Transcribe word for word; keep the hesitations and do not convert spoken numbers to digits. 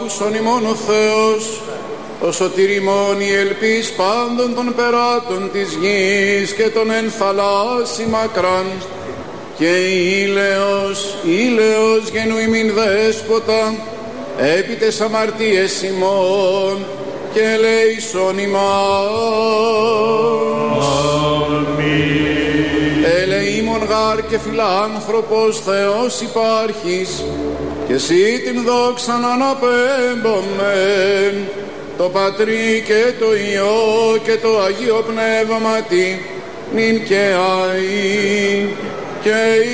Ούσον ημών ο Θεός, ο σωτηριμόν η ελπίς πάντων των περάτων της γης και των εν θαλάσσι μακράν, και ήλαιος, ήλαιος γενού ημίν δέσποτα, επί τες αμαρτίες ημών, και ελέησον ημάς. Ελεήμων γάρ και φιλάνθρωπος Θεός υπάρχεις, και εσύ την δόξαν αναπέμπομεν, το Πατρί και το Υιό και το Αγίο Πνεύματι, νυν και αεί και